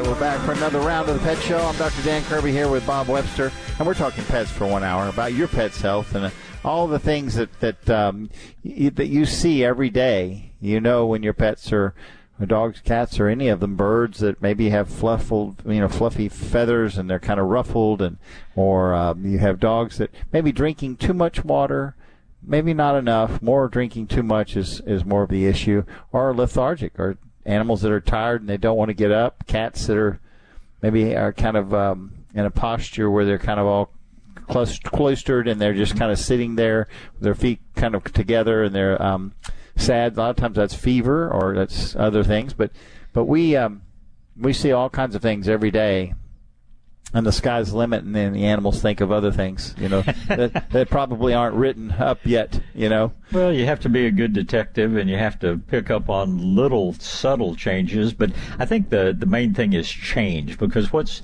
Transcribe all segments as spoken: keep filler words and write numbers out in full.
We're back for another round of the Pet Show. I'm Doctor Dan Kirby here with Bob Webster, and we're talking pets for one hour about your pet's health and uh, all the things that that um, y- that you see every day. You know when your pets are or dogs, cats, or any of them, birds that maybe have fluffled, you know, fluffy feathers and they're kind of ruffled, and or um, you have dogs that maybe drinking too much water. Maybe not enough. More drinking too much is, is more of the issue. Or lethargic, or animals that are tired and they don't want to get up. Cats that are maybe are kind of um, in a posture where they're kind of all cloistered and they're just kind of sitting there with their feet kind of together and they're um, sad. A lot of times that's fever or that's other things. But but we um, we see all kinds of things every day. And the sky's the limit, and then the animals think of other things, you know, that, that probably aren't written up yet, you know. Well, you have to be a good detective, and you have to pick up on little subtle changes. But I think the, the main thing is change, because what's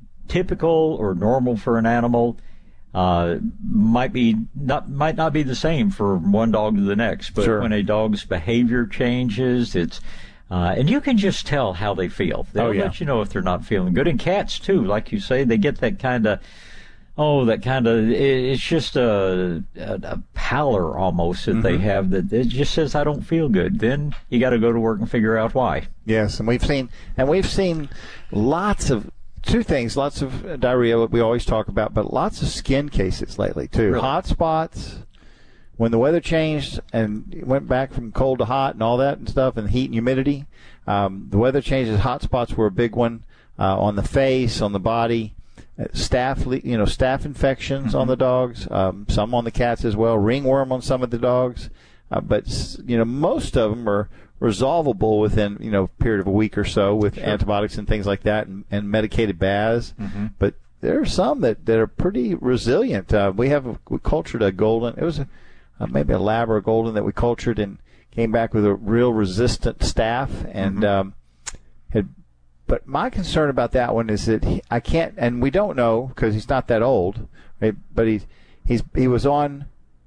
typical or normal for an animal uh, might be not might not be the same for one dog to the next. But Sure. when a dog's behavior changes, it's Uh, and you can just tell how they feel. They'll Oh, yeah. let you know if they're not feeling good. And cats, too, like you say, they get that kind of, oh, that kind of, it's just a, a, a pallor almost that Mm-hmm. they have that it just says, I don't feel good. Then you got to go to work and figure out why. Yes, and we've seen, and we've seen lots of, two things, lots of diarrhea that we always talk about, but lots of skin cases lately, too. Really? Hot spots. When the weather changed and it went back from cold to hot and all that and stuff, and heat and humidity, um, the weather changes. Hot spots were a big one uh, on the face, on the body. Uh, staph, le- you know, staph infections Mm-hmm. on the dogs, um, some on the cats as well. Ringworm on some of the dogs, uh, but you know, most of them are resolvable within you know a period of a week or so with Sure. antibiotics and things like that, and, and medicated baths. Mm-hmm. But there are some that, that are pretty resilient. Uh, we have a, we cultured a golden. It was a Uh, maybe a lab or a golden that we cultured and came back with a real resistant staph and Mm-hmm. um, had. But my concern about that one is that he, I can't, and we don't know because he's not that old, right? But he's he's he was on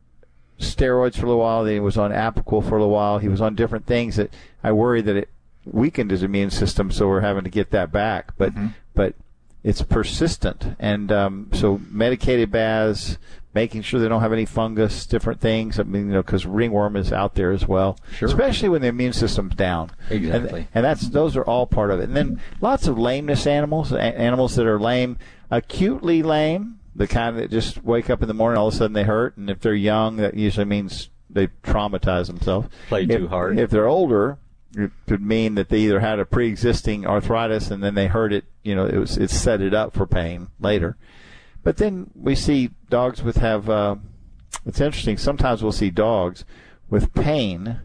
steroids for a little while. Then he was on Apoquel for a little while. He was on different things that I worry that it weakened his immune system, so we're having to get that back. But Mm-hmm. but it's persistent, and um, so medicated baths, making sure they don't have any fungus, different things. I mean, you know, because ringworm is out there as well, Sure. especially when the immune system's down. Exactly. And, and that's those are all part of it. And then lots of lameness animals, a- animals that are lame, acutely lame, the kind that just wake up in the morning, all of a sudden they hurt, and if they're young, that usually means they traumatize themselves. Played If- too hard. If they're older, it could mean that they either had a pre-existing arthritis and then they hurt it, you know, it was it set it up for pain later. But then we see dogs with have, uh, it's interesting, sometimes we'll see dogs with pain,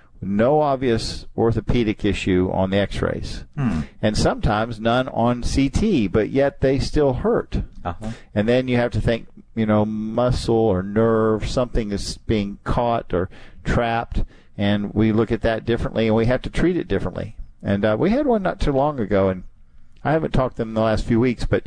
no obvious orthopedic issue on the x-rays. Hmm. And sometimes none on C T, but yet they still hurt. Uh-huh. And then you have to think, you know, muscle or nerve, something is being caught or trapped, and we look at that differently, and we have to treat it differently. And uh, we had one not too long ago, and I haven't talked to them in the last few weeks, but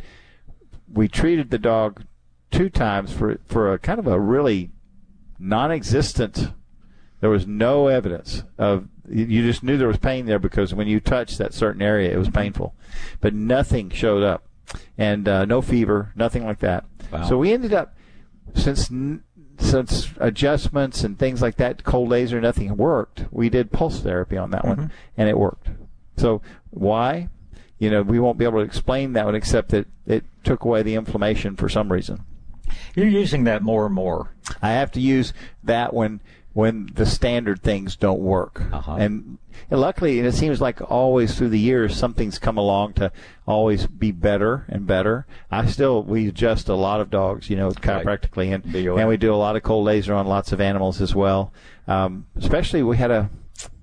we treated the dog two times for for a kind of a really non-existent. There was no evidence of. You just knew there was pain there because when you touched that certain area, it was painful, but nothing showed up, and uh, no fever, nothing like that. Wow. So we ended up since since adjustments and things like that, cold laser, nothing worked. We did pulse therapy on that Mm-hmm. one, and it worked. So why? You know, we won't be able to explain that one except that it took away the inflammation for some reason. You're using that more and more. I have to use that when when the standard things don't work. Uh-huh. And, and luckily, and it seems like always through the years, something's come along to always be better and better. I still, we adjust a lot of dogs, you know, chiropractically, and, B O M. and we do a lot of cold laser on lots of animals as well. Um, especially we had a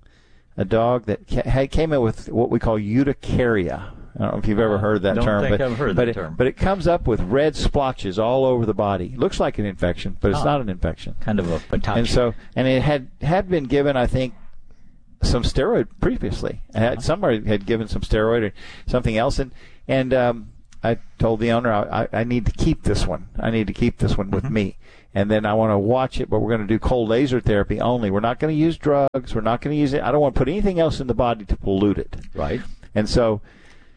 a dog that ca- had, came in with what we call urticaria. I don't know if you've ever heard that Don't term, think but I've heard but that it, term. but it comes up with red splotches all over the body. Looks like an infection, but it's Oh. not an infection. Kind of a pataki. And so, and it had had been given, I think, some steroid previously. It had somebody had given some steroid or something else, and and um, I told the owner I, I need to keep this one. I need to keep this one with Mm-hmm. me, and then I want to watch it. But we're going to do cold laser therapy only. We're not going to use drugs. We're not going to use it. I don't want to put anything else in the body to pollute it. Right. And so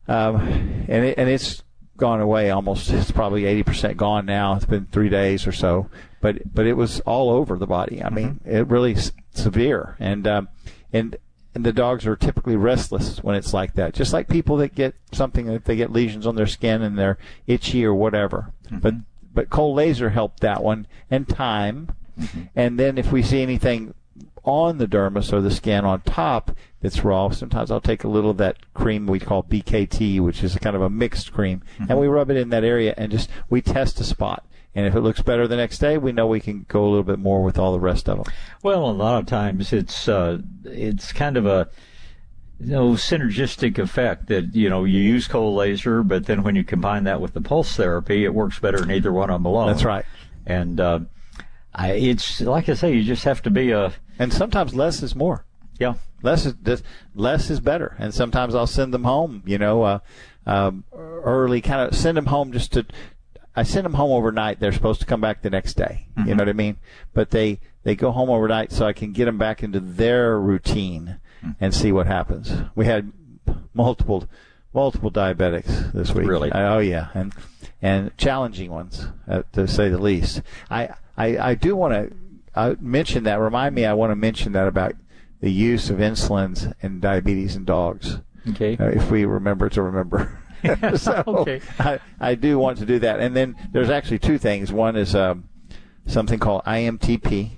um, and it, and it's gone away almost. It's probably eighty percent gone now. It's been three days or so, but but it was all over the body. I mean, mm-hmm. it really s- severe, and um, and and the dogs are typically restless when it's like that. Just like people that get something, if they get lesions on their skin and they're itchy or whatever. Mm-hmm. But but cold laser helped that one, and time, mm-hmm. and then if we see anything on the dermis or the skin on top that's raw, sometimes I'll take a little of that cream we call B K T, which is a kind of a mixed cream, mm-hmm. and we rub it in that area and just we test a spot. And if it looks better the next day, we know we can go a little bit more with all the rest of them. Well, a lot of times it's uh, it's kind of a you know synergistic effect that you know you use cold laser, but then when you combine that with the pulse therapy, it works better than either one of them alone. That's right. And uh, I, it's like I say, you just have to be a. And sometimes less is more. Yeah, less is less is better. And sometimes I'll send them home. You know, uh, um, early, kind of send them home just to. I send them home overnight. They're supposed to come back the next day. Mm-hmm. You know what I mean? But they they go home overnight so I can get them back into their routine mm-hmm. and see what happens. We had multiple multiple diabetics this week. Really? Oh yeah, and and challenging ones uh, to say the least. I I, I do want to. Uh, mention that. Remind me, I want to mention that about the use of insulins and diabetes in dogs. Okay. Uh, if we remember to remember. so okay. I, I do want to do that. And then there's actually two things. One is um, something called I M T P.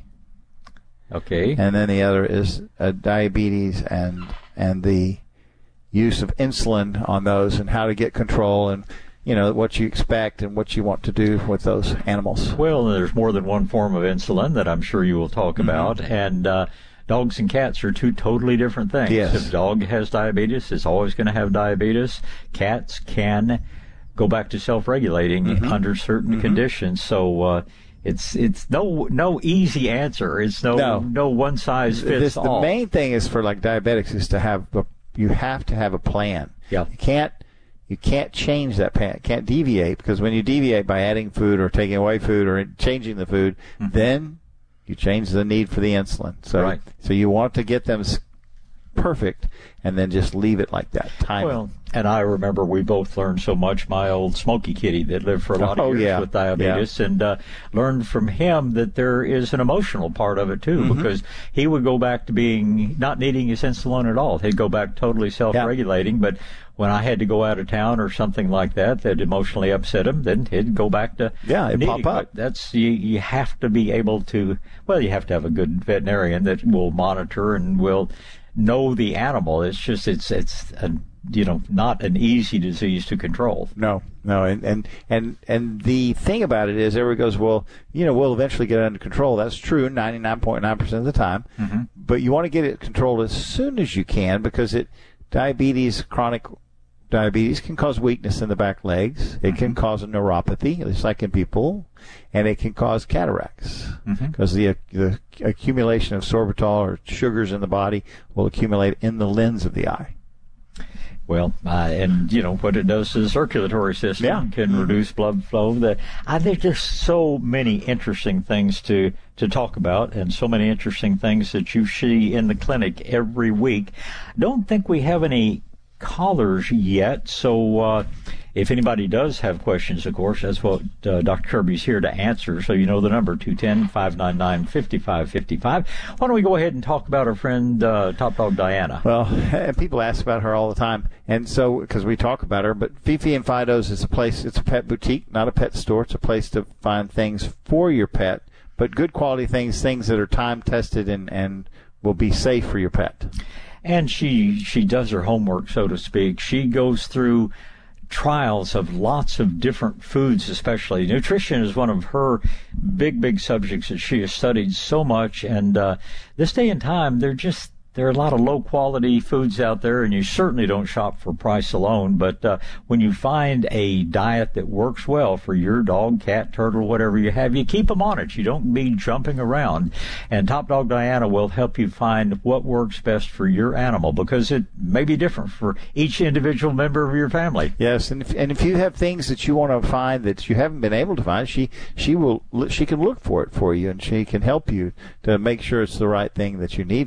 Okay. And then the other is uh, diabetes and and the use of insulin on those and how to get control and you know, what you expect and what you want to do with those animals. Well, there's more than one form of insulin that I'm sure you will talk mm-hmm. about. And uh, dogs and cats are two totally different things. Yes. If a dog has diabetes, it's always going to have diabetes. Cats can go back to self-regulating mm-hmm. under certain mm-hmm. conditions. So uh, it's it's no no easy answer. It's no no, no one size fits this, all. The main thing is for like diabetics is to have a, you have to have a plan. Yeah. You can't You can't change that plan. Can't deviate because when you deviate by adding food or taking away food or changing the food, mm-hmm. then you change the need for the insulin. So, right. so you want to get them perfect and then just leave it like that. Time. Well, and I remember we both learned so much. My old Smoky Kitty that lived for a lot oh, of years yeah. with diabetes, yeah. and uh, learned from him that there is an emotional part of it too, mm-hmm. because he would go back to being not needing his insulin at all. He'd go back totally self-regulating, yeah. but when I had to go out of town or something like that that emotionally upset him, then he'd go back to yeah, it'd needing. pop up. But that's you. You have to be able to. Well, you have to have a good veterinarian that will monitor and will know the animal. It's just it's it's a, you know not an easy disease to control. No, no, and and and and the thing about it is, everybody goes, well, you know, we'll eventually get it under control. That's true, ninety-nine point nine percent of the time. Mm-hmm. But you want to get it controlled as soon as you can because it diabetes, chronic diabetes can cause weakness in the back legs. It mm-hmm. can cause a neuropathy, just like in people, and it can cause cataracts because mm-hmm. the the accumulation of sorbitol or sugars in the body will accumulate in the lens of the eye. Well, uh, and you know what it does to the circulatory system yeah. can mm-hmm. reduce blood flow. The, I think there's so many interesting things to to talk about, and so many interesting things that you see in the clinic every week. Don't think we have any callers yet, so uh, if anybody does have questions, of course, that's what uh, Doctor Kirby's here to answer. So you know the number, two one zero, five nine nine, five five five five. Why don't we go ahead and talk about our friend uh, Top Dog Diana? Well, people ask about her all the time, and so because we talk about her, but Fifi and Fido's is a place, it's a pet boutique, not a pet store. It's a place to find things for your pet, but good quality things, things that are time-tested and, and will be safe for your pet. And she she does her homework, so to speak. She goes through trials of lots of different foods, especially. Nutrition is one of her big, big subjects that she has studied so much. And uh, this day and time, they're just there are a lot of low-quality foods out there, and you certainly don't shop for price alone. But uh, when you find a diet that works well for your dog, cat, turtle, whatever you have, you keep them on it. You don't be jumping around. And Top Dog Diana will help you find what works best for your animal, because it may be different for each individual member of your family. Yes, and if, and if you have things that you want to find that you haven't been able to find, she she will she can look for it for you, and she can help you to make sure it's the right thing that you need